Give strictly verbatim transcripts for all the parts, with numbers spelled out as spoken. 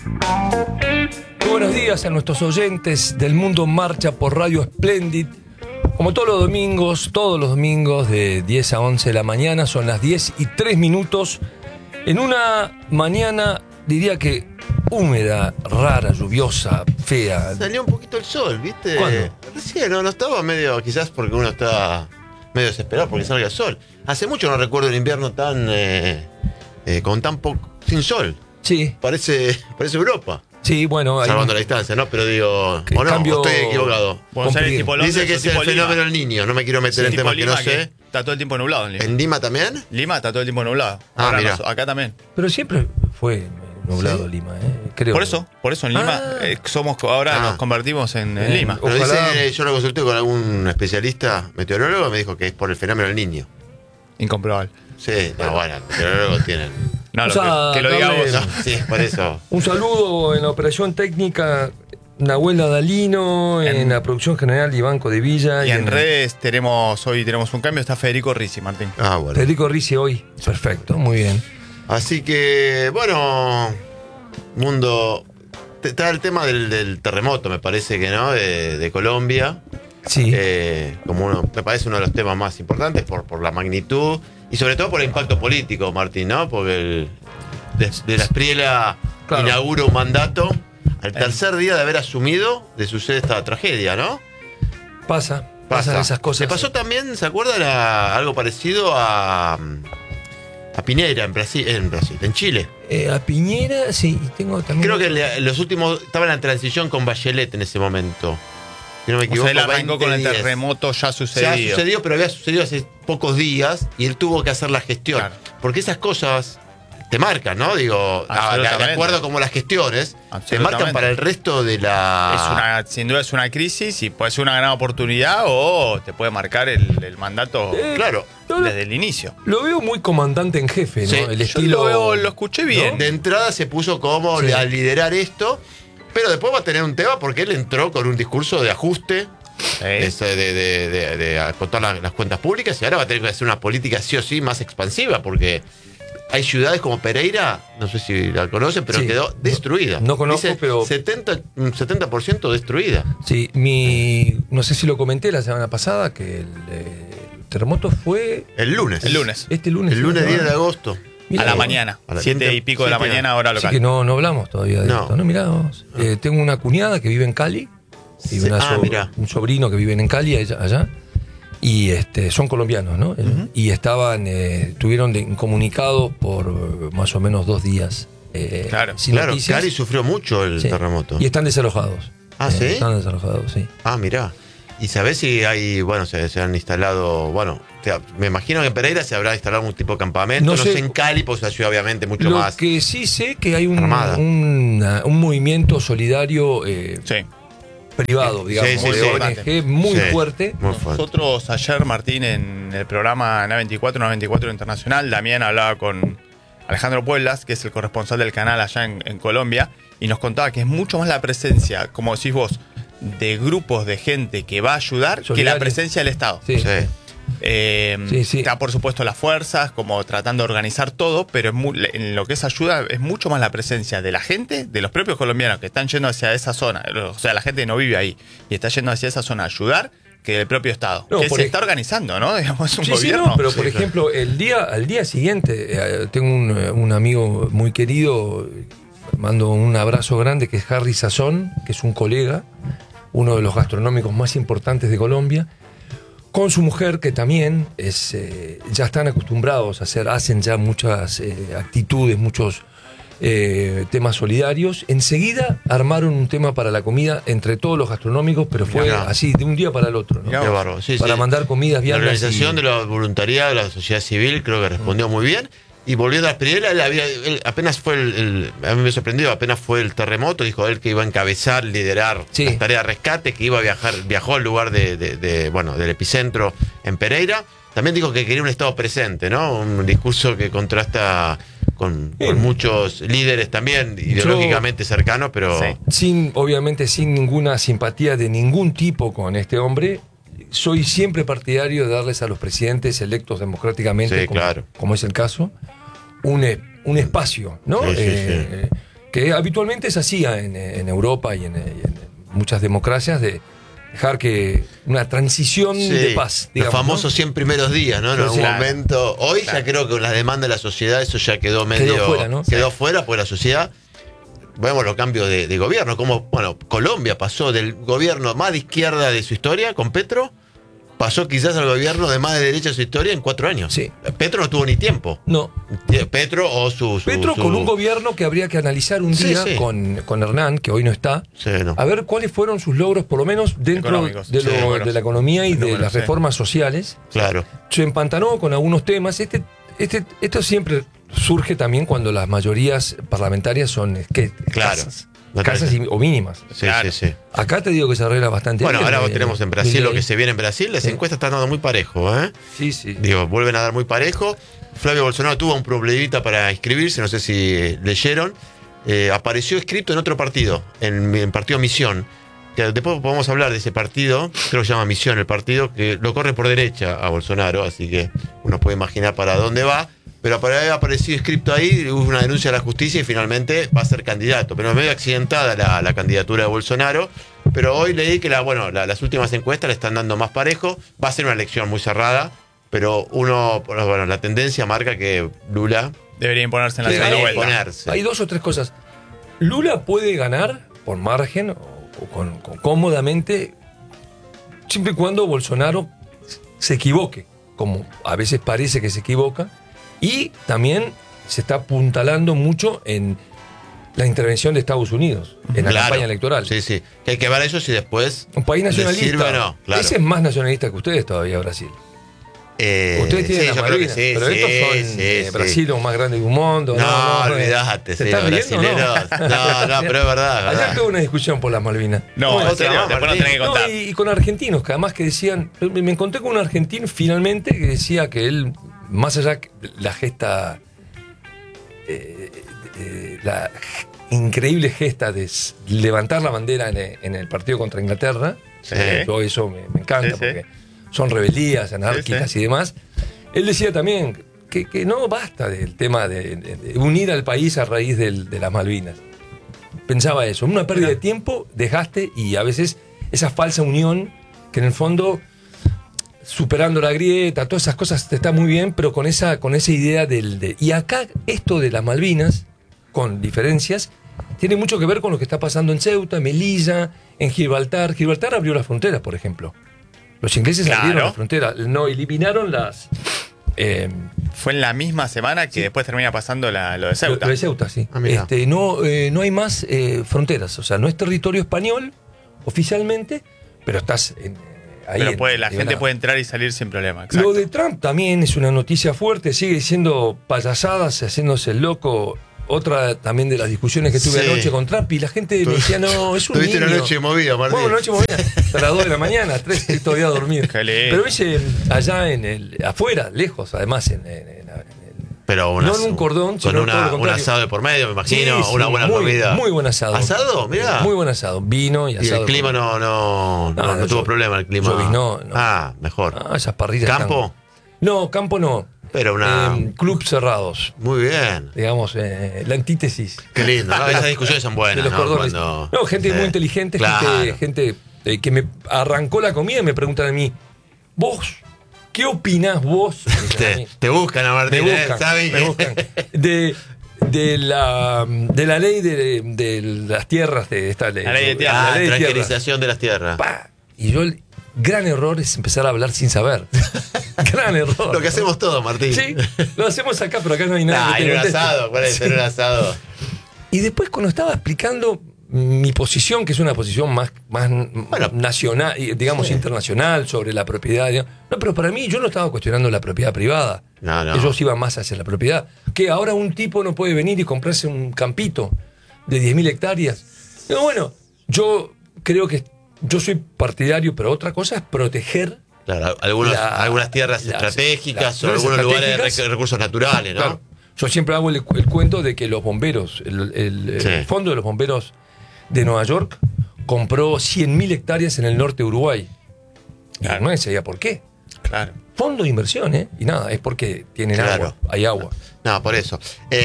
Muy buenos días a nuestros oyentes del Mundo en Marcha por Radio Splendid. Como todos los domingos, todos los domingos de diez a once de la mañana, son las diez y tres minutos. En una mañana, diría que húmeda, rara, lluviosa, fea. Salió un poquito el sol, ¿viste? ¿Cuándo? Recién, no, no estaba medio, quizás porque uno está medio desesperado porque salga el sol. Hace mucho no recuerdo un invierno tan, eh, eh, con tan poco, sin sol. Sí. Parece, parece Europa. Sí, bueno. Hay Salvando un... la distancia, ¿no? Pero digo, Que o no, cambio... o estoy equivocado. Buenos Aires tipo Londres, Dice que es el tipo fenómeno Lima. del niño, no me quiero meter Sí, en tipo temas que Lima, no sé. Está todo el tiempo nublado en Lima. ¿En Lima también? Lima está todo el tiempo nublado. Ah, Ahora mira. nos- acá también. Pero siempre fue nublado ¿Sí? Lima, ¿eh? Creo. Por eso, por eso en Lima Ah. eh, somos ahora Ah. nos convertimos en, en Eh, Lima. Pero Ojalá- dice, yo lo consulté con algún especialista meteorólogo y me dijo que es por el fenómeno del niño. Incomprobable. Sí, no, bueno, los meteorólogos tienen. No, O lo sea, que, que lo diga darle- vos. No, sí, por eso. Un saludo en la operación técnica, Nahuel Adalino, en, En- la producción general, Iván Codevilla. Y en redes tenemos, hoy tenemos un cambio, está Federico Rizzi, Martín. Ah, bueno. Federico Rizzi hoy. Perfecto, muy bien. Así que, bueno, mundo. Está el tema del, del terremoto, me parece que, ¿no? De, de Colombia. Sí. Eh, como uno, me parece uno de los temas más importantes por, por la magnitud y sobre todo por el impacto político, Martín, ¿no? Porque el, de, de la Espriella Claro. inaugura un mandato al tercer día de haber asumido, le sucede esta tragedia, ¿no? Pasa, pasan esas cosas. Le pasó también, ¿se acuerdan? A- algo parecido a, a Piñera en Brasil, en Brasil, en Chile. Eh, a Piñera, sí, y tengo también. Creo que le- los últimos estaba en la transición con Bachelet en ese momento. Si no me O equivoco, sea, él arrancó con el veinte días. terremoto ya Se ha sucedido. sucedido, pero había sucedido hace pocos días y él tuvo que hacer la gestión. Claro. Porque esas cosas te marcan, ¿no? Digo, a- de, de Absolutamente. acuerdo como las gestiones, te Absolutamente. marcan para el resto de la... Es una, sin duda es una crisis y puede ser una gran oportunidad o te puede marcar el, el mandato Eh, Claro, yo lo, desde el inicio. lo veo muy comandante en jefe, ¿no? Sí, el yo estilo. lo veo- lo escuché bien. de entrada se puso como Sí. a liderar esto, pero después va a tener un tema porque él entró con un discurso de ajuste, Sí. ese de, de, de, de acotar las, las cuentas públicas, y ahora va a tener que hacer una política sí o sí más expansiva, porque hay ciudades como Pereira, no sé si la conocen, pero Sí. quedó destruida. No conozco, Dice pero- setenta, un setenta por ciento destruida. Sí, mi. No sé si lo comenté la semana pasada, que el, eh, el terremoto fue. El lunes. El lunes. Este lunes. El lunes ¿no? diez de agosto. Mira, A la vos. mañana. A la Siete siete- y pico de la siete- mañana, hora Así local. que no, no hablamos todavía de No. esto. No, mirá vos. Eh, tengo una cuñada que vive en Cali. Y Sí. una Ah, so- mirá. un sobrino que vive en Cali, allá. allá, y este, son colombianos, ¿no? Y estaban, eh, estuvieron de- incomunicados por eh, más o menos dos días. eh, Claro, sin Claro, noticias. Cali sufrió mucho el Sí. terremoto. Y están desalojados. Ah, Eh, ¿sí? Están desalojados, sí. Ah, mirá. ¿Y sabés si hay, bueno, se, se han instalado, bueno, o sea, me imagino que en Pereira se habrá instalado un tipo de campamento, No no, sé. sé en Cali, pues es una ciudad obviamente mucho Lo más... que sí sé que hay un, armada. una- un movimiento solidario eh, Sí. privado, digamos, Sí, sí, de sí. O N G muy Sí, fuerte. Muy fuerte. Nosotros ayer, Martín, en el programa N A veinticuatro, N A veinticuatro Internacional, Damián hablaba con Alejandro Pueblas, que es el corresponsal del canal allá en, en Colombia, y nos contaba que es mucho más la presencia, como decís vos, de grupos de gente que va a ayudar que Solidario. la presencia del Estado. Sí. Sí. Eh, Sí, sí. Está, por supuesto, las fuerzas, como tratando de organizar todo, pero es mu- en lo que es ayuda es mucho más la presencia de la gente, de los propios colombianos que están yendo hacia esa zona. O sea, la gente no vive ahí y está yendo hacia esa zona a ayudar, que del propio Estado. No, que por se ej- está organizando, ¿no? Digamos, es un Sí, sí, gobierno. no, pero por Sí, claro. ejemplo, el día, al día siguiente, eh, tengo un, eh, un amigo muy querido, mando un abrazo grande, que es Harry Sazón, que es un colega, uno de los gastronómicos más importantes de Colombia, con su mujer, que también es, eh, ya están acostumbrados a hacer, hacen ya muchas eh, actitudes, muchos eh, temas solidarios. Enseguida armaron un tema para la comida entre todos los gastronómicos, pero fue Mirá. así, de un día para el otro, ¿no? Mirá. Qué bárbaro. Sí, Para sí. mandar comidas La viandas organización y- de la voluntariado de la sociedad civil creo que respondió muy bien. Y volviendo a Espriella, él había, él apenas fue el, el- a mí me sorprendió, apenas fue el terremoto, dijo él que iba a encabezar, liderar Sí. las tareas de rescate, que iba a viajar, viajó al lugar de, de- de, bueno, del epicentro en Pereira. También dijo que quería un Estado presente, ¿no? Un discurso que contrasta con, Sí. con muchos líderes también, ideológicamente cercanos, pero Sí. sin, obviamente, sin ninguna simpatía de ningún tipo con este hombre, soy siempre partidario de darles a los presidentes electos democráticamente, Sí, como, claro. como es el caso, un, e- un espacio, ¿no? Sí, sí, Eh, que habitualmente se hacía en, en Europa y en, y en muchas democracias, de dejar que una transición Sí, de paz. Digamos, los famosos ¿no? cien primeros días, ¿no? En Sí, algún claro. momento. Hoy Claro. ya creo que con la demanda de la sociedad eso ya quedó medio. Quedó fuera, ¿no? Quedó fuera, pues la sociedad. Vemos los cambios de, de gobierno. Como, bueno, Colombia pasó del gobierno más de izquierda de su historia, con Petro, pasó quizás al gobierno de más de derecha de su historia en cuatro años. Sí. Petro no tuvo ni tiempo. No. Petro o su. su- Petro su- con un gobierno que habría que analizar un Sí, día sí. Con, con Hernán, que hoy no está, Sí, no. a ver cuáles fueron sus logros, por lo menos dentro Económicos, de, sí, lo- números. de la economía y de Números, las sí. reformas sociales. Claro. Se empantanó con algunos temas. Este, este, esto siempre surge también cuando las mayorías parlamentarias son esque- Claro. escasas, No escasas te- y- o mínimas. Sí, Claro. sí, sí. Acá te digo que se arregla bastante Bueno, bien. ahora eh, tenemos en Brasil desde- lo que se viene en Brasil. Las Sí. encuestas están dando muy parejo, ¿eh? Sí, sí. Digo, vuelven a dar muy parejo. Flavio Bolsonaro tuvo un problemita para inscribirse, no sé si eh, leyeron. Eh, apareció inscrito en otro partido, en el partido Misión. Que después podemos hablar de ese partido, creo que se llama Misión el partido, que lo corre por derecha a Bolsonaro, así que uno puede imaginar para dónde va. Pero para haber aparecido inscrito ahí, hubo una denuncia a la justicia y finalmente va a ser candidato. Pero medio accidentada la, la candidatura de Bolsonaro. Pero hoy leí que la, bueno, la- las últimas encuestas le están dando más parejo. Va a ser una elección muy cerrada, pero uno, bueno, la tendencia marca que Lula Debería imponerse en la Sí, segunda hay- vuelta. imponerse. Hay dos o tres cosas. Lula puede ganar por margen o, o con, con- cómodamente siempre y cuando Bolsonaro se equivoque, como a veces parece que se equivoca, y también se está apuntalando mucho en la intervención de Estados Unidos en la Claro. campaña electoral. Sí, sí. Que hay que ver eso si después. Un país ¿Le nacionalista. sirve o no? Claro. Ese es más nacionalista que ustedes todavía, Brasil. Eh, Ustedes tienen sí, las yo creo que Malvinas, sí, pero sí, estos son sí, eh, sí. Brasil, los más grande del mundo. No, no, no, olvidate, ¿te sí, estás los riendo, no? brasileros. No, no, pero es verdad, Ayer verdad. tuve una discusión por las Malvinas. No, Bueno, en serio, otra más, después no Martín. tenés que No, contar. y, y con argentinos, que además que decían, me me encontré con un argentino finalmente que decía que él, más allá de la gesta, eh, eh, la increíble gesta de s- levantar la bandera en el, en el partido contra Inglaterra, Sí. eh, yo eso me, me encanta Sí, sí. porque son rebeldías anárquicas Sí, sí. y demás. Él decía también que, que no basta del tema de, de- de unir al país a raíz del- de las Malvinas. Pensaba eso, una pérdida de tiempo, desgaste y a veces esa falsa unión que en el fondo, superando la grieta, todas esas cosas está muy bien, pero con esa, con esa idea del... De, y acá esto de las Malvinas, con diferencias, tiene mucho que ver con lo que está pasando en Ceuta, en Melilla, en Gibraltar. Gibraltar abrió las fronteras, por ejemplo. Los ingleses Claro. abrieron las fronteras, no eliminaron las... eh, Fue en la misma semana que después termina pasando la- lo de Ceuta. Lo de Ceuta, sí. Ah, mira. este, no, eh, no hay más eh, fronteras. O sea, no es territorio español oficialmente, pero estás en, eh, ahí. Pero en- puede, la en gente Granada. puede entrar y salir sin problema. Exacto. Lo de Trump también es una noticia fuerte, sigue diciendo payasadas, haciéndose el loco. Otra también de las discusiones que tuve Sí. anoche con Trump y la gente me decía, no, es un Tuviste niño. una noche movida, Martín. Bueno, una noche movida. Hasta las dos de la mañana, tres estoy todavía dormido. Qué lindo. Pero ese, allá en el, afuera, lejos, además, en, en- en- en el, Pero una- no en un cordón, con sino todo una, lo un contrario. asado de por medio, me imagino, Sí, sí, una buena muy, comida. Muy buen asado. ¿Asado? Mirá. Muy buen asado. Vino y Y asado. el clima no, no, no, No, no no, tuvo yo- problema el clima. yo vi- no, no. Ah, mejor. Ah, esas parrillas. ¿Campo? están- No, campo no. Pero una. Eh, club cerrados. Muy bien. Digamos, eh, la antítesis Qué lindo, ¿no? Esas discusiones son de buenas, los ¿no? cordones. Cuando- No, gente Sí. muy inteligente, Claro. gente, gente eh, que me arrancó la comida y me preguntan a mí, vos, ¿qué opinás vos? Me dicen a mí. Te, te buscan a Me Martín, ¿eh? buscan, ¿Saben me que- buscan. De, de, la, de la ley de, de las tierras, de esta ley. La ley de tierras. Ah, La ley de tierras. tranquilización de las tierras. Pa. Y yo, el gran error es empezar a hablar sin saber. Gran error. Lo que hacemos todos, Martín. Sí, lo hacemos acá, pero acá no hay nada. Nah, que te en un conteste. asado, ¿cuál es? Sí. En un asado. Y después cuando estaba explicando mi posición, que es una posición más, más nacional, y, digamos sí. internacional, sobre la propiedad. digamos. No, pero para mí yo no estaba cuestionando la propiedad privada. No, no. Ellos iban más hacia la propiedad. Que ahora un tipo no puede venir y comprarse un campito de diez mil hectáreas. Digo, bueno, yo creo que yo soy partidario, pero otra cosa es proteger. Claro, algunos, La- algunas tierras las- estratégicas las o tierras algunos lugares de estratégicas. rec- recursos naturales, ¿no? Claro. Yo siempre hago el, el cuento de que los bomberos, el, el- Sí. el fondo de los bomberos de Nueva York compró cien mil hectáreas en el norte de Uruguay. Y Claro. no sabía por qué. Claro. fondo de inversión, ¿eh? Y nada, es porque tienen Claro. agua, hay agua. No, por eso.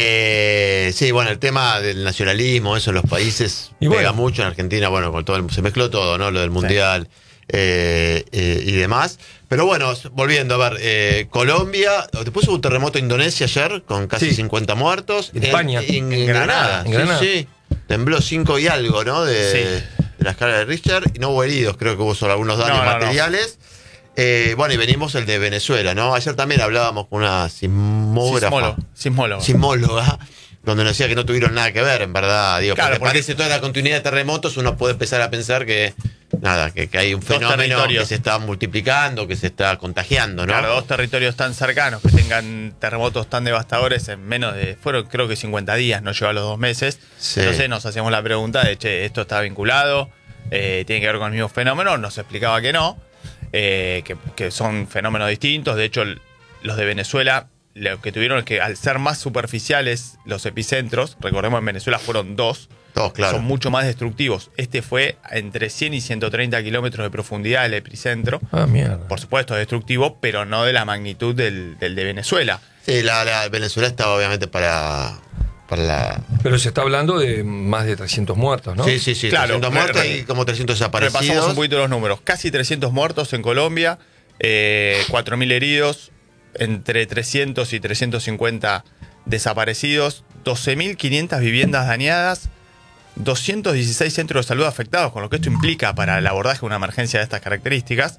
Eh, sí, bueno, el tema del nacionalismo, eso en los países Y pega bueno. mucho. En Argentina, bueno, con todo el- se mezcló todo, ¿no? Lo del mundial eh, eh, y demás. Pero bueno, volviendo a ver, eh, Colombia, después hubo un terremoto en Indonesia ayer con casi Sí. cincuenta muertos. En España. En, En Granada. Granada. En Granada. Sí, sí. Tembló cinco y algo, ¿no? De, Sí. de la escala de Richter. Y no hubo heridos, creo que hubo solo algunos daños No, no, no. materiales. Eh, bueno, y venimos el de Venezuela, ¿no? Ayer también hablábamos con una sismógrafa. Sismólogo. Sismólogo. Sismóloga, donde nos decía que no tuvieron nada que ver, en verdad. Digo, Claro, porque porque- parece toda la continuidad de terremotos, uno puede empezar a pensar que nada, que, que hay un Dos fenómeno territorios. que se está multiplicando, que se está contagiando, ¿no? Claro, dos territorios tan cercanos que tengan terremotos tan devastadores en menos de, fueron creo que cincuenta días, no llegó a los dos meses. Sí. Entonces nos hacíamos la pregunta de, che, ¿esto está vinculado? Eh, ¿Tiene que ver con el mismo fenómeno? Nos explicaba que no, eh, que, que son fenómenos distintos. De hecho, el- los de Venezuela, lo que tuvieron es que al ser más superficiales los epicentros, recordemos en Venezuela fueron dos, Todos, claro. son mucho más destructivos. Este fue entre cien y ciento treinta kilómetros de profundidad el epicentro. Ah, mierda. Por supuesto, es destructivo, pero no de la magnitud del, del de Venezuela. Sí, la, la Venezuela estaba obviamente para, para la... Pero se está hablando de más de trescientos muertos, ¿no? Sí, sí, sí. Claro, trescientos muertos re- y como trescientos Repasamos desaparecidos. un poquito los números. Casi trescientos muertos en Colombia, eh, cuatro mil heridos, entre trescientos y trescientos cincuenta desaparecidos, doce mil quinientas viviendas dañadas, doscientos dieciséis centros de salud afectados, con lo que esto implica para el abordaje de una emergencia de estas características,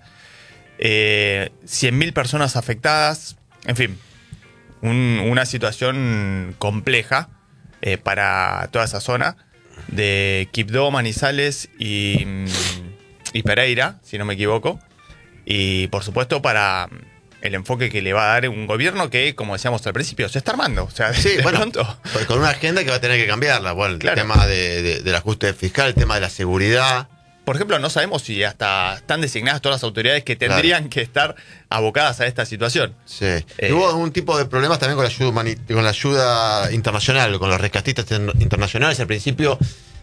eh, cien mil personas afectadas, en fin, un- una situación compleja eh, para toda esa zona de Quibdó, Manizales y, mm, y Pereira, si no me equivoco, y por supuesto para el enfoque que le va a dar un gobierno que, como decíamos al principio, se está armando, o sea, de, Sí, de bueno, pronto. pues con una agenda que va a tener que cambiarla. Bueno, el Claro. tema de, de- del ajuste fiscal, el tema de la seguridad. Por ejemplo, no sabemos si hasta están designadas todas las autoridades que tendrían que estar abocadas a esta situación. Sí. Eh, Y hubo algún tipo de problemas también con la ayuda humani- con la ayuda internacional, con los rescatistas inter- internacionales. Al principio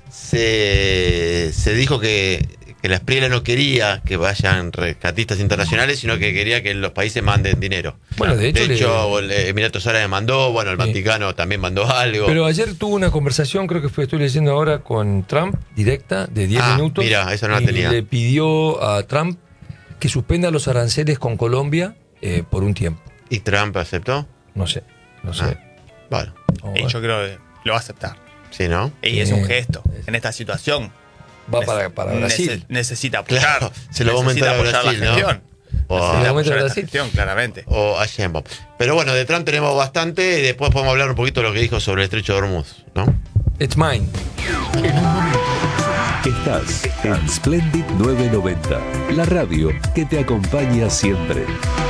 se, se dijo que, que la Espriela no quería que vayan rescatistas internacionales, sino que quería que los países manden dinero. Bueno, de hecho, le- el Emiratos Árabes mandó, bueno, el Sí. Vaticano también mandó algo. Pero ayer tuvo una conversación, creo que fue, estoy leyendo ahora, con Trump, directa, de diez Ah, minutos. mira, esa no la y tenía. le pidió a Trump que suspenda los aranceles con Colombia eh, por un tiempo. ¿Y Trump aceptó? No sé, no sé. Ah, bueno, Vamos a Y ver. yo creo que lo va a aceptar. sí, ¿no? Y es Sí. un gesto. En esta situación Va nece- para, para Brasil. nece- necesita apoyar. Claro, se lo va a necesita aumentar a apoyar Brasil, la ¿no? gestión. O- Necesita Se lo aumenta a apoyar esta Brasil. gestión, claramente. o a Sheinbaum. Pero bueno, de Trump tenemos bastante y después podemos hablar un poquito de lo que dijo sobre el estrecho de Hormuz, ¿no? It's mine. Estás en Splendid novecientos noventa, la radio que te acompaña siempre.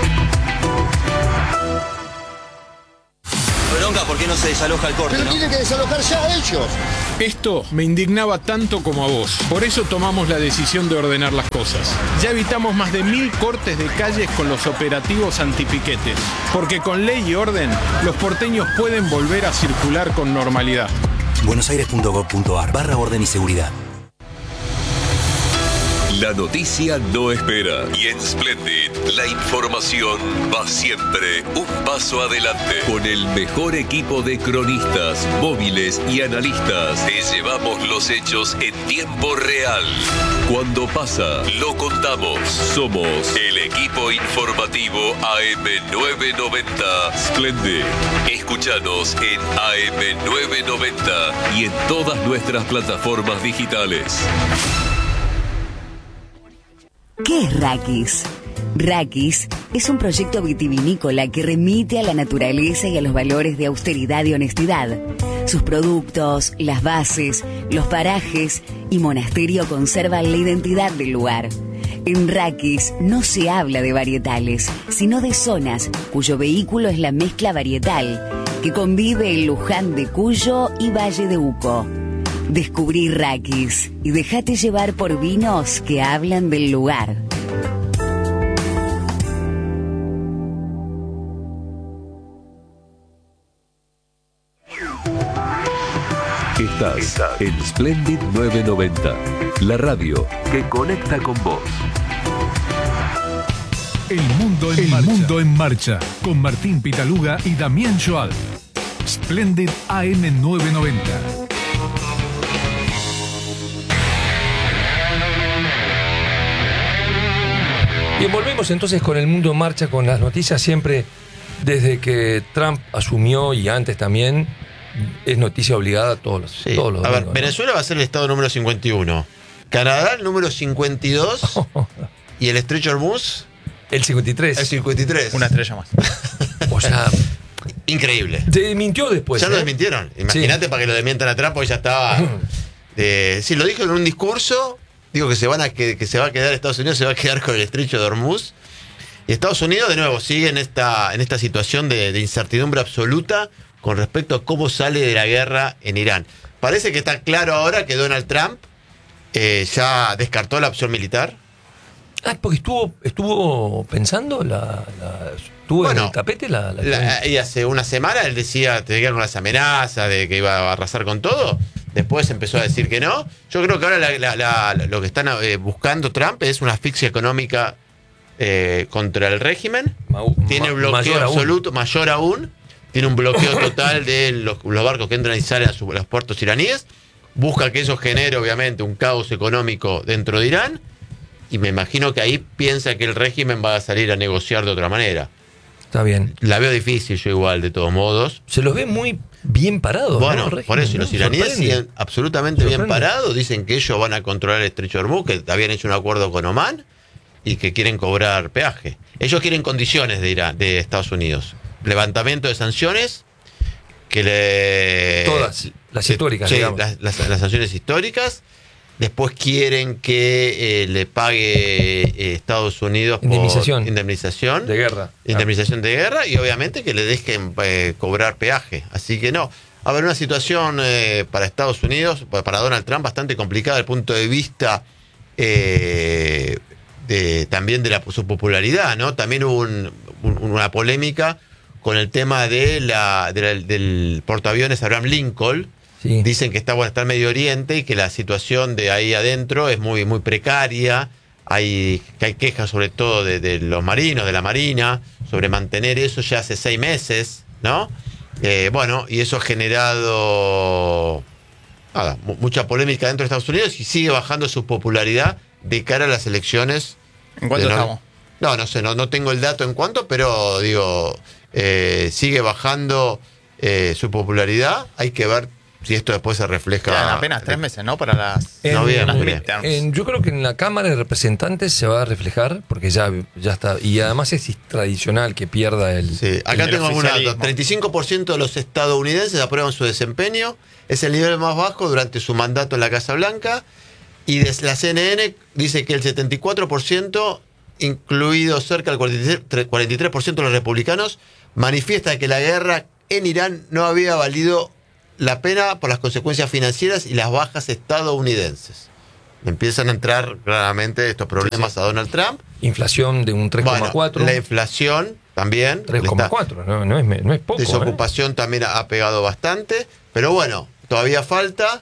Bronca, ¿por qué no se desaloja el corte, Pero no? tienen que desalojar ya ellos. Esto me indignaba tanto como a vos. Por eso tomamos la decisión de ordenar las cosas. Ya evitamos más de mil cortes de calles con los operativos antipiquetes. Porque con ley y orden, los porteños pueden volver a circular con normalidad. buenosaires.gov.ar barra orden y seguridad. La noticia no espera y en Splendid la información va siempre un paso adelante. Con el mejor equipo de cronistas, móviles y analistas, te llevamos los hechos en tiempo real. Cuando pasa, lo contamos. Somos el equipo informativo A M novecientos noventa Splendid. Escúchanos en A M novecientos noventa y en todas nuestras plataformas digitales. ¿Qué es Raquis? Raquis es un proyecto vitivinícola que remite a la naturaleza y a los valores de austeridad y honestidad. Sus productos, las bases, los parajes y monasterio conservan la identidad del lugar. En Raquis no se habla de varietales, sino de zonas cuyo vehículo es la mezcla varietal, que convive en Luján de Cuyo y Valle de Uco. Descubrí Raquis y déjate llevar por vinos que hablan del lugar. Estás en Splendid novecientos noventa, la radio que conecta con vos. El mundo en, El marcha. mundo en marcha, con Martín Pitaluga y Damián Joal. Splendid A M novecientos noventa. Bien, volvemos entonces con el mundo en marcha, con las noticias siempre desde que Trump asumió y antes también. Es noticia obligada todos los, sí. todos los A ver, domingos, Venezuela ¿no? va a ser el estado número cincuenta y uno. Canadá el número cincuenta y dos. Y el estrecho Hormuz el cincuenta y tres. El cincuenta y tres. Una estrella más. O sea, increíble. Te desmintió después. Ya ¿eh? lo desmintieron. Imagínate sí. para que lo desmientan a Trump, porque ya estaba. Eh, sí, lo dijo en un discurso. Digo que se van a que, que se va a quedar Estados Unidos, se va a quedar con el estrecho de Hormuz. Y Estados Unidos, de nuevo, sigue en esta, en esta situación de, de incertidumbre absoluta con respecto a cómo sale de la guerra en Irán. Parece que está claro ahora que Donald Trump eh, ya descartó la opción militar. Ah, porque estuvo estuvo pensando, la, la estuvo bueno, en el tapete la, la, la Y hace una semana él decía, te llegaron las amenazas de que iba a arrasar con todo. Después empezó a decir que no. Yo creo que ahora la, la, la, lo que están eh, buscando Trump es una asfixia económica eh, contra el régimen. Ma, Tiene bloqueo mayor absoluto, aún. mayor aún. Tiene un bloqueo total de los, los barcos que entran y salen a, su, a los puertos iraníes. Busca que eso genere, obviamente, un caos económico dentro de Irán. Y me imagino que ahí piensa que el régimen va a salir a negociar de otra manera. Está bien. La veo difícil yo igual, de todos modos. Se los ve muy bien parados. Bueno, ¿no? régimen, por eso, y los ¿no? iraníes Sorprende. siguen absolutamente Sorprende. bien parados. Dicen que ellos van a controlar el estrecho de Hormuz, que habían hecho un acuerdo con Omán y que quieren cobrar peaje. Ellos quieren condiciones de Irán, de Estados Unidos. Levantamiento de sanciones, que le... Todas, las históricas, sí, digamos. Las, las, las sanciones históricas. Después quieren que eh, le pague eh, Estados Unidos por indemnización. indemnización De guerra. Indemnización claro. de guerra y obviamente que le dejen eh, cobrar peaje. Así que no. A ver, una situación eh, para Estados Unidos, para Donald Trump, bastante complicada desde el punto de vista eh, de, también de la, su popularidad, ¿no? También hubo un, un, una polémica con el tema de la, de la, del portaaviones Abraham Lincoln. Sí. Dicen que está, bueno, está en Medio Oriente y que la situación de ahí adentro es muy, muy precaria. Hay, que hay quejas sobre todo de, de los marinos, de la Marina, sobre mantener eso ya hace seis meses, ¿no? Eh, bueno, y eso ha generado nada, mucha polémica dentro de Estados Unidos y sigue bajando su popularidad de cara a las elecciones. ¿En cuánto no, estamos? No, no sé, no, no tengo el dato en cuánto, pero digo, eh, sigue bajando eh, su popularidad. Hay que ver si esto después se refleja. Quedan apenas tres meses, ¿no? Para las en, noviembre. En, yo creo que en la Cámara de Representantes se va a reflejar, porque ya, ya está. Y además es tradicional que pierda el. Sí, acá el tengo algunos datos. treinta y cinco por ciento de los estadounidenses aprueban su desempeño. Es el nivel más bajo durante su mandato en la Casa Blanca. Y desde la C N N dice que el setenta y cuatro por ciento, incluido cerca del cuarenta y tres por ciento de los republicanos, manifiesta que la guerra en Irán no había valido la pena por las consecuencias financieras y las bajas estadounidenses. Empiezan a entrar claramente estos problemas sí, sí. a Donald Trump. Inflación de un tres coma cuatro. Bueno, la inflación también. tres coma cuatro, no, no, es, no es poco. Desocupación ¿eh? también ha pegado bastante. Pero bueno, todavía falta.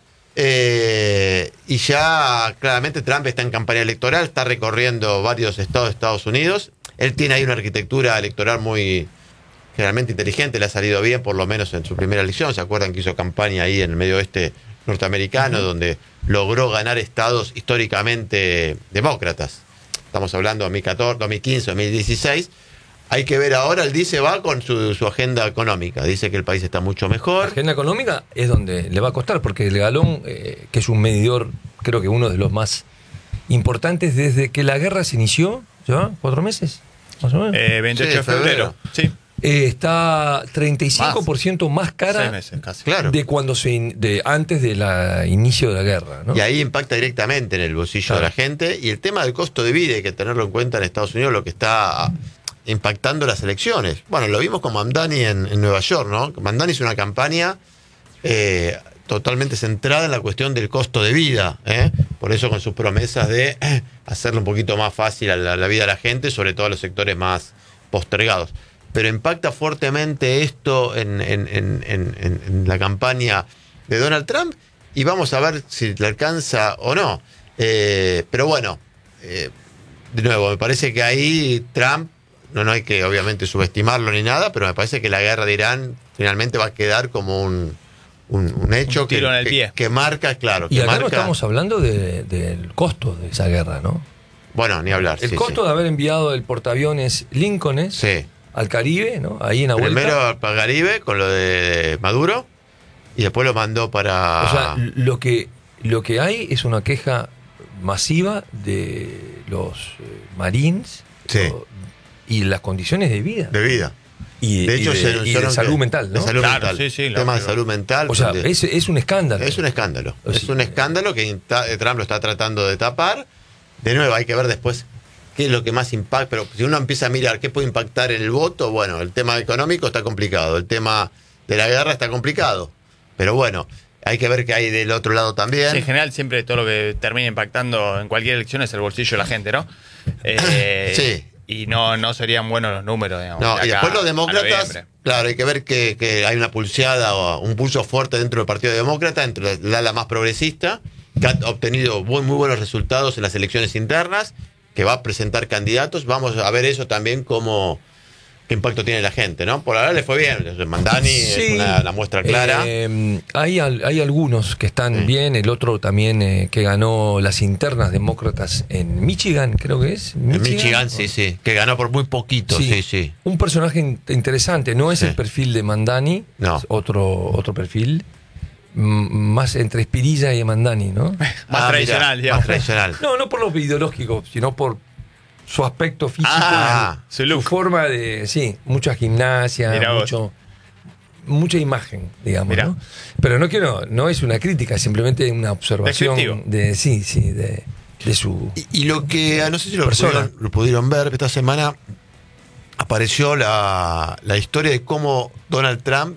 Eh, y ya claramente Trump está en campaña electoral, está recorriendo varios estados de Estados Unidos. Él tiene ahí una arquitectura electoral muy... generalmente inteligente, le ha salido bien, por lo menos en su primera elección. ¿Se acuerdan que hizo campaña ahí en el medio oeste norteamericano, uh-huh. donde logró ganar estados históricamente demócratas? Estamos hablando de dos mil catorce, dos mil quince, dos mil dieciséis. Hay que ver ahora, él dice, va con su, su agenda económica. Dice que el país está mucho mejor. La agenda económica es donde le va a costar, porque el galón, eh, que es un medidor, creo que uno de los más importantes desde que la guerra se inició, ¿ya? ¿Cuatro meses? Más o menos. Eh, veintiocho de febrero. Sí. Eh, está treinta y cinco por ciento más, más cara Seis meses, casi. Claro. de cuando se in, de antes del inicio de la guerra, ¿no? Y ahí impacta directamente en el bolsillo claro. de la gente. Y el tema del costo de vida hay que tenerlo en cuenta en Estados Unidos, lo que está impactando las elecciones. Bueno, lo vimos con Mamdani en, en Nueva York, ¿no? Mamdani hizo una campaña eh, totalmente centrada en la cuestión del costo de vida, ¿eh? Por eso con sus promesas de eh, hacerle un poquito más fácil a la, la vida a la gente, sobre todo a los sectores más postergados. Pero impacta fuertemente esto en, en, en, en, en la campaña de Donald Trump y vamos a ver si le alcanza o no. Eh, pero bueno, eh, de nuevo, me parece que ahí Trump no, no hay que obviamente subestimarlo ni nada, pero me parece que la guerra de Irán finalmente va a quedar como un, un, un hecho Un tiro que, en el que, pie. que marca, claro. Y que acá marca, no estamos hablando de- del costo de esa guerra, ¿no? Bueno, ni hablar. El sí, costo sí. de haber enviado el portaaviones Lincoln Sí. al Caribe, ¿no? Ahí en la vuelta. Primero para Caribe con lo de Maduro y después lo mandó para... O sea, lo que, lo que hay es una queja masiva de los eh, Marines Sí. o- y las condiciones de vida. de vida. y, De hecho, y se de, y de anunciaron salud que- mental, ¿no? De salud Claro, mental. sí, sí, Tema de lógico. salud mental. O sea, donde- es, es un escándalo. Es un escándalo. O Es sea, un escándalo que inta- Trump lo está tratando de tapar. De nuevo, hay que ver después qué es lo que más impacta. Pero si uno empieza a mirar qué puede impactar en el voto, bueno, el tema económico está complicado. El tema de la guerra está complicado. Pero bueno, hay que ver qué hay del otro lado también. Sí, en general siempre todo lo que termina impactando en cualquier elección es el bolsillo de la gente, ¿no? Eh, Sí. Y no, no serían buenos los números, digamos. No, de y acá después los a demócratas, noviembre. claro, hay que ver que, que hay una pulseada o un pulso fuerte dentro del Partido Demócrata, entre la ala más progresista, que ha obtenido muy, muy buenos resultados en las elecciones internas, que va a presentar candidatos. Vamos a ver eso también como qué impacto tiene la gente, ¿no? Por ahora le fue bien. Mandani es Sí. una, una muestra clara. Eh, hay, al- hay algunos que están Sí. bien, el otro también eh, que ganó las internas demócratas en Michigan, creo que es. en Michigan, sí, sí, que ganó por muy poquito, sí, sí. Un personaje in- interesante, no es Sí. el perfil de Mandani, No. es otro, otro perfil, m- más entre Espirilla y Mandani, ¿no? Más Ah, tradicional, mirá, digamos. más tradicional. No, no por lo ideológico, sino por su aspecto físico, Ah, su su look. forma de, sí, mucha gimnasia, Mirá vos. mucho, mucha imagen, digamos, Mirá. ¿no? Pero no quiero, no es una crítica, es simplemente una observación Descriptivo. de, sí, sí, de, de su. Y, y lo que, no sé si lo Persona. pudieron, lo pudieron ver, esta semana apareció la, la historia de cómo Donald Trump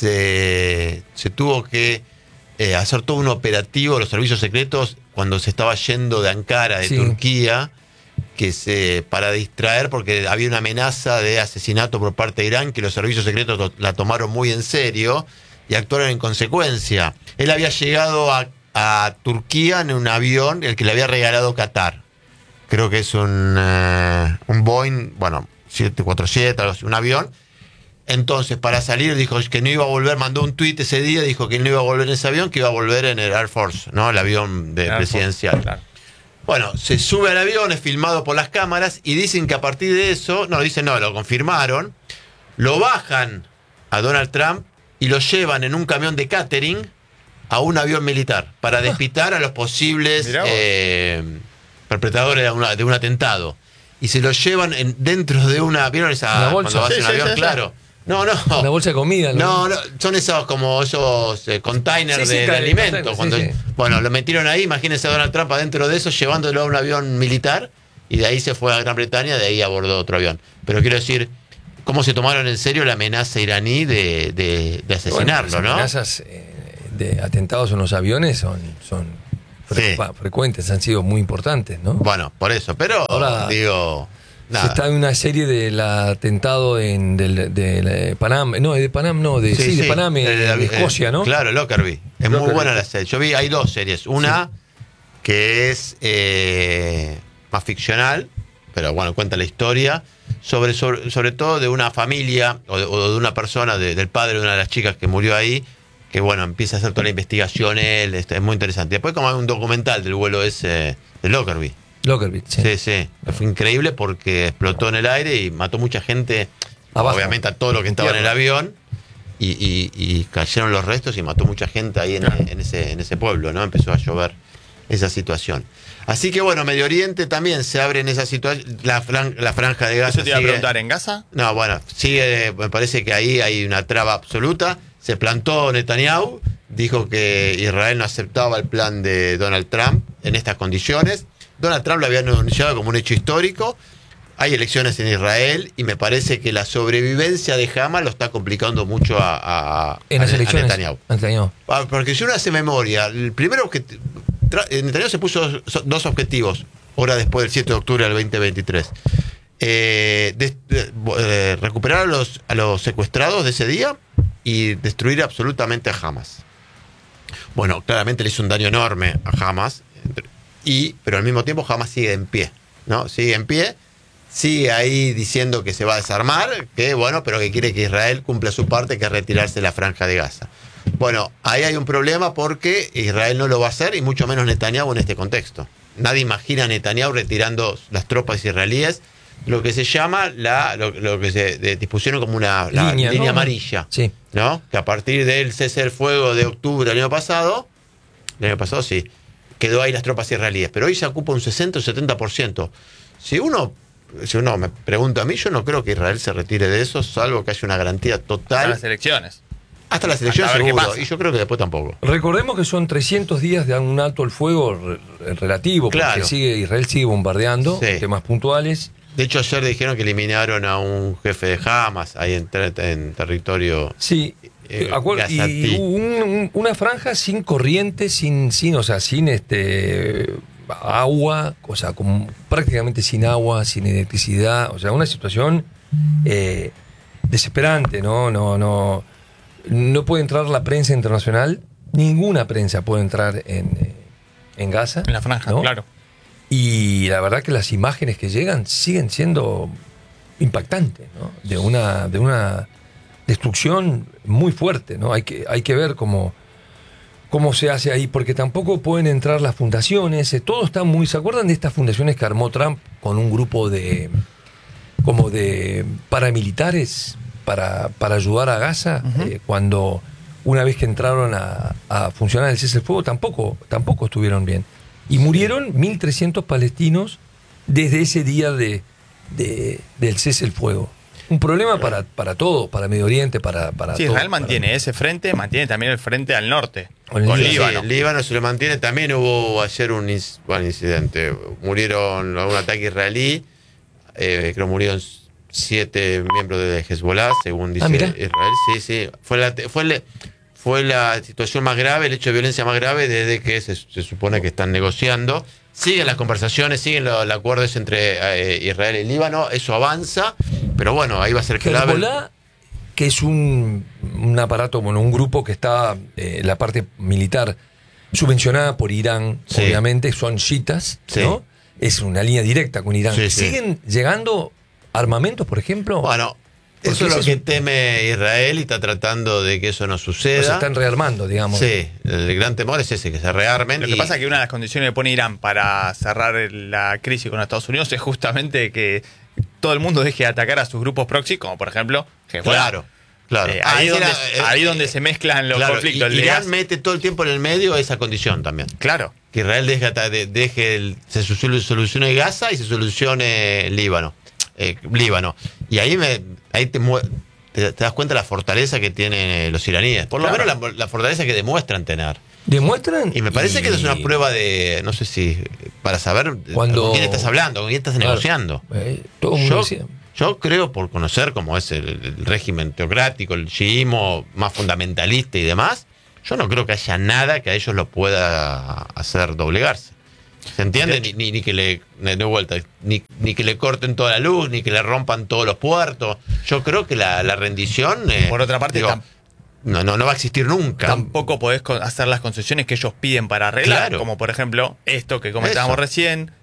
se, se tuvo que eh, hacer todo un operativo de los servicios secretos cuando se estaba yendo de Ankara, de Sí. Turquía, que se para distraer porque había una amenaza de asesinato por parte de Irán, que los servicios secretos lo- la tomaron muy en serio y actuaron en consecuencia. Él había llegado a, a Turquía en un avión, el que le había regalado Qatar. Creo que es un, eh, un Boeing, bueno, siete cuatro siete, algo así, un avión. Entonces, para salir, dijo que no iba a volver, mandó un tuit ese día, dijo que no iba a volver en ese avión, que iba a volver en el Air Force, ¿no? El avión de Air Force, presidencial. claro. Bueno, se sube al avión, es filmado por las cámaras y dicen que a partir de eso, no, dicen no, lo confirmaron, lo bajan a Donald Trump y lo llevan en un camión de catering a un avión militar para despistar a los posibles Mirá vos. eh, perpetradores de, una- de un atentado. Y se lo llevan en- dentro de una, ¿vieron esa? Una bolsa. Cuando vas Sí, en un sí, avión, sí, sí. claro. No, no. Una bolsa de comida, No, no, son esos como esos eh, containers Sí, sí, de, de ca- alimentos. containers, Cuando, sí, sí. Bueno, lo metieron ahí, imagínense a Donald Trump adentro de eso, llevándolo a un avión militar, y de ahí se fue a Gran Bretaña, de ahí abordó otro avión. Pero quiero decir, cómo se tomaron en serio la amenaza iraní de, de- de asesinarlo, Bueno, ¿no? las amenazas eh, de atentados en los aviones son, son fre- Sí. pa- frecuentes, han sido muy importantes, ¿no? Bueno, por eso, pero Ahora- digo, Se nada. está en una serie del atentado en, del, de, la- Panam, no, de Panam, no, de, sí, de Panam, el- de, el- de Escocia, ¿no? Claro, Lockerbie. Es muy Lockerbie. buena la serie. Yo vi, hay dos series. Una que es eh, más ficcional, pero bueno, cuenta la historia, sobre, sobre, sobre todo de una familia o de, o de una persona, de- del padre de una de las chicas que murió ahí, que bueno, empieza a hacer toda la investigación él, este, es muy interesante. Después como hay un documental del vuelo ese de Lockerbie. Lockerbie, sí. Sí, sí. Fue increíble porque explotó en el aire y mató mucha gente, Abajo. obviamente a todo lo que estaba en el Tierra. avión, y, y- y cayeron los restos y mató mucha gente ahí en, en ese, en ese pueblo, ¿no? Empezó a llover esa situación. Así que bueno, Medio Oriente también se abre en esa situación, la, fran- la franja de Gaza Eso te iba a sigue- preguntar, ¿en Gaza? no, bueno, sigue, me parece que ahí hay una traba absoluta. Se plantó Netanyahu, dijo que Israel no aceptaba el plan de Donald Trump en estas condiciones. Donald Trump lo había anunciado como un hecho histórico. Hay elecciones en Israel y me parece que la sobrevivencia de Hamas lo está complicando mucho a, a, En a- las a elecciones. Netanyahu. Netanyahu. Ah, Porque si uno hace memoria, el primero que Netanyahu se puso so- dos objetivos, hora después del siete de octubre del veinte veintitrés. Eh, de- de- eh, recuperar a los, a los secuestrados de ese día y destruir absolutamente a Hamas. Bueno, claramente le hizo un daño enorme a Hamas, y, pero al mismo tiempo Hamas sigue en pie, ¿no? Sigue en pie sigue ahí diciendo que se va a desarmar, que bueno, pero que quiere que Israel cumpla su parte, que es retirarse de la Franja de Gaza. Bueno, ahí hay un problema porque Israel no lo va a hacer y mucho menos Netanyahu en este contexto. Nadie imagina a Netanyahu retirando las tropas israelíes, lo que se llama la lo, lo que se de, dispusieron como una la línea, línea ¿no? amarilla, Sí. ¿no? Que a partir del cese del fuego de octubre del año pasado, el año pasado sí, quedó ahí las tropas israelíes, pero hoy se ocupa un sesenta o setenta por ciento. Si uno si uno me pregunta a mí, yo no creo que Israel se retire de eso, salvo que haya una garantía total. Hasta las elecciones. Hasta las elecciones Hasta ver qué seguro, pasa. y yo creo que después tampoco. Recordemos que son trescientos días de un alto el fuego re- relativo, porque Claro. sigue, Israel sigue bombardeando, Sí. temas puntuales. De hecho, ayer dijeron que eliminaron a un jefe de Hamas ahí en, ter- en territorio. Sí, Eh, acuer- y, Gazatí. y hubo un- un- una franja sin corriente, sin, sin, o sea, sin este agua, o sea, con, prácticamente sin agua, sin electricidad, o sea, una situación eh, desesperante, ¿no? No, no, no puede entrar la prensa internacional, ninguna prensa puede entrar en, eh, en Gaza. En la franja, ¿no? claro. Y la verdad que las imágenes que llegan siguen siendo impactantes, ¿no? De una, de una destrucción muy fuerte, ¿no? Hay que, hay que ver cómo, cómo se hace ahí, porque tampoco pueden entrar las fundaciones, eh, todo está muy... ¿Se acuerdan de estas fundaciones que armó Trump con un grupo de como de paramilitares para, para ayudar a Gaza? Ujú. Eh, cuando una vez que entraron a, a funcionar el cese del fuego, tampoco, tampoco estuvieron bien. Y murieron mil trescientos palestinos desde ese día de, de- del cese del fuego. Un problema para, para todo, para Medio Oriente, para, para Sí, todo, Israel para- mantiene ese frente, mantiene también el frente al norte, Con con, el Sí, Líbano. el Líbano se lo mantiene. También hubo ayer un inc- bueno, incidente. Murieron un ataque israelí. Eh, creo murieron siete miembros de Hezbollah, según dice Ah, mirá. Israel. Sí, sí. Fue la, fue, la, fue la situación más grave, el hecho de violencia más grave desde que se, se supone que están negociando. Siguen las conversaciones, siguen los, los acuerdos entre eh, Israel y Líbano. Eso avanza. Pero bueno, ahí va a ser clave. Hezbollah, que es un, un aparato, bueno, un grupo que está eh, en la parte militar subvencionada por Irán, Sí. obviamente, son chiitas, Sí. ¿no? Es una línea directa con Irán. Sí, sí. ¿Siguen llegando armamentos, por ejemplo? Bueno, Porque eso es lo ese que es un- teme Israel y está tratando de que eso no O suceda. se están rearmando, digamos. Sí, el gran temor es ese, que se rearmen. Lo que y- pasa es que una de las condiciones que pone Irán para cerrar la crisis con Estados Unidos es justamente que todo el mundo deje de atacar a sus grupos proxy, como por ejemplo Hezbollah. Claro, claro. Eh, Ah, ahí, ese donde, era, eh, ahí eh, donde se mezclan los claro, conflictos. y- El de Irán gas- mete todo el tiempo en el medio esa condición también. Claro. Que Israel deje, ata- de- deje el- se su- solucione Gaza y se solucione Líbano. Eh, Líbano. Y ahí, me, ahí te, mue- te, te das cuenta de la fortaleza que tienen los iraníes. Por lo Claro. menos la, la fortaleza que demuestran tener. ¿Demuestran? Y me parece que eso es una prueba de, no sé si, para saber Cuando- con quién estás hablando, con quién estás Claro. negociando. Eh, todo el mundo Yo, decía. yo creo, por conocer cómo es el, el régimen teocrático, el chiismo más fundamentalista y demás, yo no creo que haya nada que a ellos lo pueda hacer doblegarse. ¿Se entiende? Ni, ni, ni que le de de vuelta, ni, ni que le corten toda la luz, ni que le rompan todos los puertos. Yo creo que la, la rendición, eh, Por otra parte, digo, tam- no, no, no va a existir nunca. Tampoco podés co- hacer las concesiones que ellos piden para arreglar, Claro. como por ejemplo esto que comentábamos Eso. recién,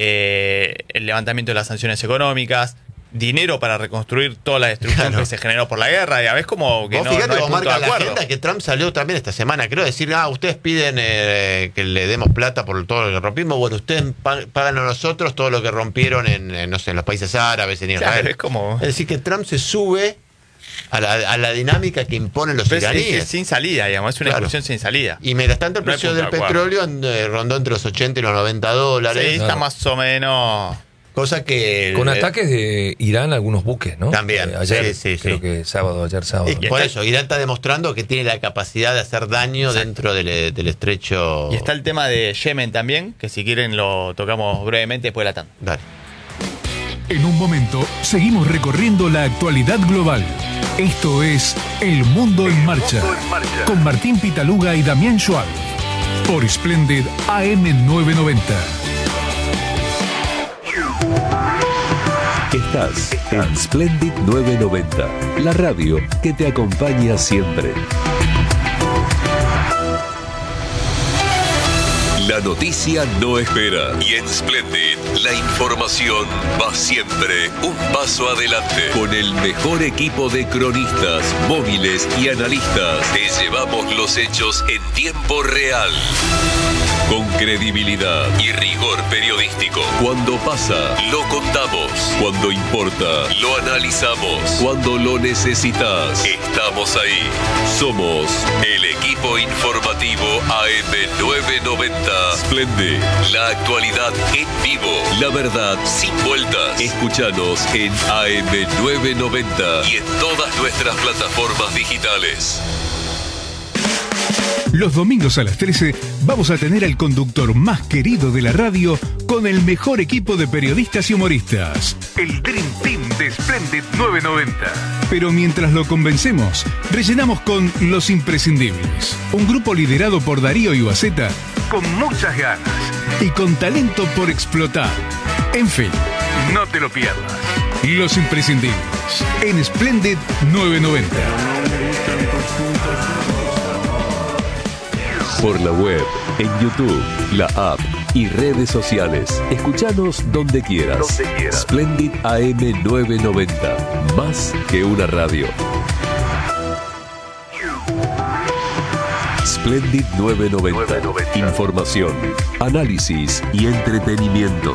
eh, el levantamiento de las sanciones económicas, dinero para reconstruir toda la destrucción Claro. que se generó por la guerra, y a veces como que Vos no, fíjate no hay cómo punto de marca la acuerdo. agenda que Trump salió también esta semana, creo, decir, ah, ustedes piden eh, que le demos plata por todo lo que rompimos, bueno, ustedes pa- pagan a nosotros todo lo que rompieron en, en, no sé, en los países árabes, en Israel. Claro, es como... Es decir, que Trump se sube a la, a la dinámica que imponen los Es, es- iraníes. es sin salida, digamos, es una Claro. discusión sin salida. Y mientras tanto el No hay precio punto del de acuerdo. petróleo eh, rondó entre los ochenta y los noventa dólares. Sí, está Claro. más o menos... Cosa que... Con eh, ataques de Irán a algunos buques, ¿no? También, Eh, ayer, sí, sí, creo sí. que sábado, ayer sábado. y ¿no? por está- eso, Irán está demostrando que tiene la capacidad de hacer daño Exacto. dentro del, del estrecho... Y está el tema de Yemen también, que si quieren lo tocamos brevemente después de la tanda. Dale. En un momento, seguimos recorriendo la actualidad global. Esto es El Mundo en Marcha, con Martín Pitaluga y Damián Schwab, por Splendid A M novecientos noventa. Estás en Splendid novecientos noventa, la radio que te acompaña siempre. La noticia no espera. Y en Splendid, la información va siempre un paso adelante. Con el mejor equipo de cronistas, móviles y analistas, te llevamos los hechos en tiempo real. Con credibilidad y rigor periodístico. Cuando pasa, lo contamos. Cuando importa, lo analizamos. Cuando lo necesitas, estamos ahí. Somos el equipo informativo A M novecientos noventa. Splendid, la actualidad en vivo. La verdad sin vueltas. Escúchanos en A M novecientos noventa y en todas nuestras plataformas digitales. Los domingos a las trece vamos a tener al conductor más querido de la radio con el mejor equipo de periodistas y humoristas. El Dream Team de Splendid novecientos noventa. Pero mientras lo convencemos, rellenamos con Los Imprescindibles. Un grupo liderado por Darío Iwaseta con muchas ganas y con talento por explotar. En fin, no te lo pierdas. Los Imprescindibles en Splendid novecientos noventa. Por la web, en YouTube, la app y redes sociales. Escuchanos donde quieras. Donde quieras. Splendid A M novecientos noventa. Más que una radio. Splendid novecientos noventa. Información, análisis y entretenimiento.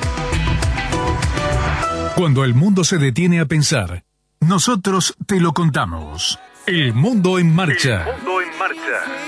Cuando el mundo se detiene a pensar, nosotros te lo contamos. El mundo en marcha. El mundo en marcha.